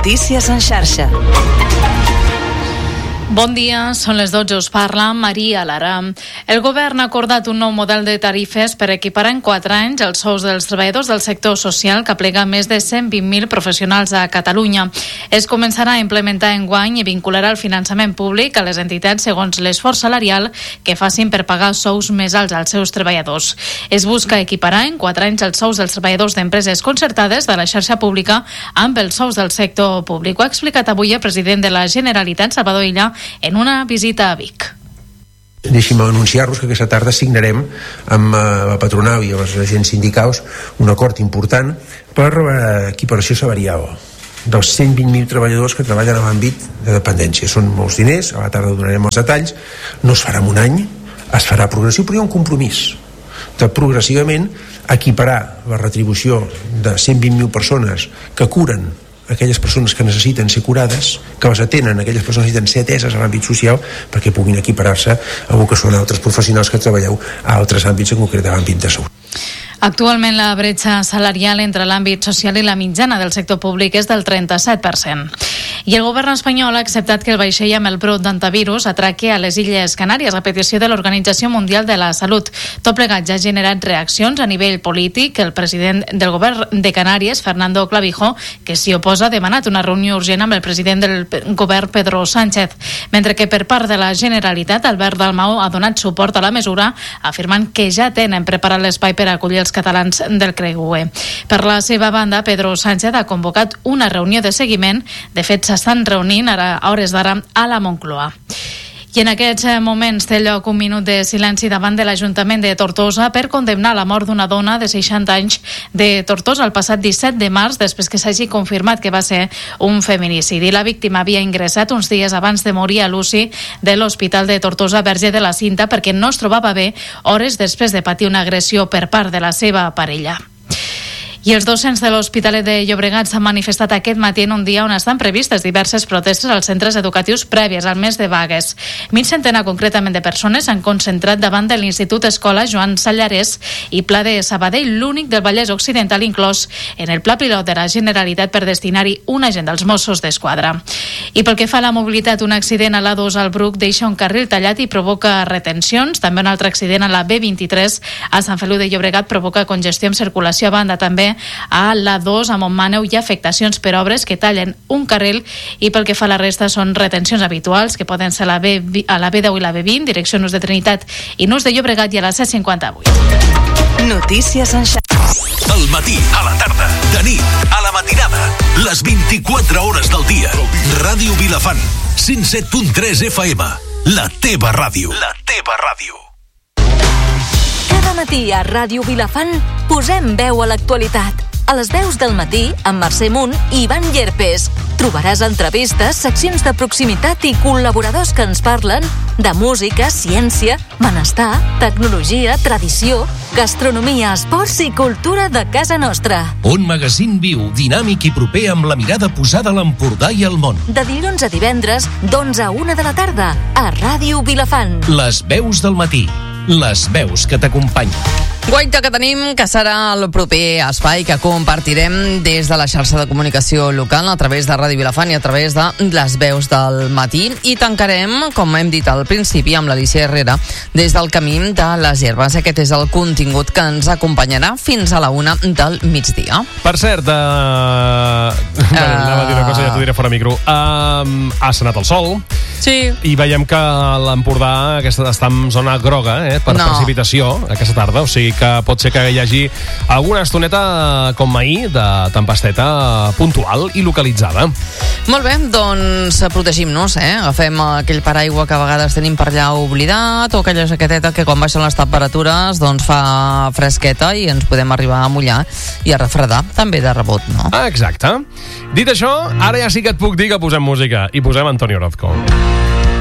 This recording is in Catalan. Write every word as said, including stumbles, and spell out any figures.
Notícies en xarxa. Bon dia, són les dotze, us parla Maria Lara. El govern ha acordat un nou model de tarifes per equiparar en quatre anys els sous dels treballadors del sector social que aplega més de cent vint mil professionals a Catalunya. Es començarà a implementar enguany i vincularà el finançament públic a les entitats segons l'esforç salarial que facin per pagar sous més alts als seus treballadors. Es busca equiparar en quatre anys els sous dels treballadors d'empreses concertades de la xarxa pública amb els sous del sector públic. Ho ha explicat avui el president de la Generalitat, Salvador Illa, en una visita a Vic. Deixi'm anunciar-vos que aquesta tarda signarem amb la patronal i els agents sindicals un acord important per equiparació salarial dels cent vint mil treballadors que treballen a l'àmbit de dependència. Són molts diners, a la tarda donarem els detalls, no es farà en un any, es farà progressiu, però hi ha un compromís de progressivament equiparar la retribució de cent vint mil persones que curen aquelles persones que necessiten ser curades, que les atenen, aquelles persones que necessiten ser ateses a l'àmbit social, perquè puguin equiparar-se a el que són altres professionals que treballeu a altres àmbits, en concret a l'àmbit de salut. Actualment la bretxa salarial entre l'àmbit social i la mitjana del sector públic és del trenta-set per cent. I el govern espanyol ha acceptat que el vaixell amb el brot d'antivirus atraque a les Illes Canàries a petició de l'Organització Mundial de la Salut. Tot plegat ja ha generat reaccions a nivell polític. El president del govern de Canàries, Fernando Clavijo, que s'hi oposa, ha demanat una reunió urgent amb el president del govern, Pedro Sánchez, mentre que per part de la Generalitat, Albert Dalmau ha donat suport a la mesura, afirmant que ja tenen preparat l'espai per acollir els catalans del creuer. Per la seva banda, Pedro Sánchez ha convocat una reunió de seguiment. De fet, s'estan reunint ara, a hores d'ara a la Moncloa. I en aquests moments té lloc un minut de silenci davant de l'Ajuntament de Tortosa per condemnar la mort d'una dona de seixanta anys de Tortosa el passat disset de març, després que s'hagi confirmat que va ser un feminicidi. La víctima havia ingressat uns dies abans de morir a l'U C I de l'Hospital de Tortosa Verge de la Cinta perquè no es trobava bé hores després de patir una agressió per part de la seva parella. I els docents de l'Hospitalet de Llobregat s'han manifestat aquest matí en un dia on estan previstes diverses protestes als centres educatius prèvies al mes de vagues. Mig centenar concretament de persones s'han concentrat davant de l'Institut Escola Joan Sallarès i Pla de Sabadell, l'únic del Vallès Occidental inclòs en el pla pilot de la Generalitat per destinar-hi un agent dels Mossos d'Esquadra. I pel que fa a la mobilitat, un accident a l'A dos al Bruc deixa un carril tallat i provoca retencions. També un altre accident a la B vint-i-tres a Sant Feliu de Llobregat provoca congestió amb circulació a banda. També a l'A dos a Montmaneu hi ha afectacions per obres que tallen un carril i pel que fa a la resta són retencions habituals que poden ser a la, B, a la B deu i la B vint, direcció Nus de Trinitat i Nus de Llobregat i a la C cinquanta-vuit. Notícies en xarxa. Al matí, a la tarda, de nit, a la matinada, les vint-i-quatre hores del dia. Ràdio Vilafant, cent set punt tres F M, la teva ràdio. La teva ràdio. Cada matí a Ràdio Vilafant posem veu a l'actualitat. A les veus del matí, amb Mercè Munt i Ivan Llerpes. Trobaràs entrevistes, seccions de proximitat i col·laboradors que ens parlen de música, ciència, benestar, tecnologia, tradició, gastronomia, esports i cultura de casa nostra. Un magazín viu, dinàmic i proper amb la mirada posada a l'Empordà i al món. De dilluns a divendres, d'onze a una de la tarda, a Ràdio Vilafant. Les veus del matí. Les veus que t'acompanyen. Guaita que tenim, que serà el proper espai que compartirem des de la xarxa de comunicació local a través de Ràdio Vilafant i a través de les veus del matí. I tancarem, com hem dit al principi, amb l'Alicia Herrera des del camí de les herbes. Aquest és el contingut que ens acompanyarà fins a la una del migdia. Per cert, uh... uh... bueno, anava a dir una cosa, ja t'ho diré fora micro. Uh, ha senat el sol. Sí. I veiem que l'Empordà aquesta, està en zona groga, eh, per no. precipitació aquesta tarda, o sigui que pot ser que hi hagi alguna estoneta com ahir de tempesteta puntual i localitzada. Molt bé, doncs protegim-nos, eh? Agafem aquell paraigua que a vegades tenim per allà oblidat o aquella jaqueteta que quan baixen les temperatures doncs fa fresqueta i ens podem arribar a mullar i a refredar, també de rebot, no? Ah, exacte. Dit això, ara ja sí que et puc dir que posem música i posem Antonio Orozco.